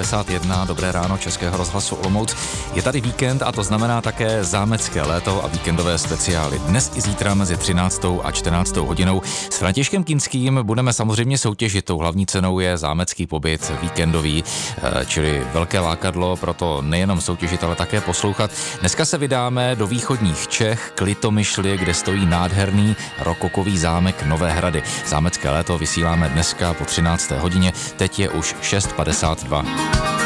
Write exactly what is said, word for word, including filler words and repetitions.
devadesát jedna, dobré ráno Českého rozhlasu Olomouc. Je tady víkend a to znamená také zámecké léto a víkendové speciály. Dnes i zítra mezi třináctou a čtrnáctou hodinou. S Františkem Kinským budeme samozřejmě soutěžit. Tou hlavní cenou je zámecký pobyt víkendový, čili velké lákadlo, proto nejenom soutěžit, ale také poslouchat. Dneska se vydáme do východních Čech k Litomyšli, kde stojí nádherný rokokový zámek Nové Hrady. Zámecké léto vysíláme dneska po třinácté hodině, teď je už šest padesát dva.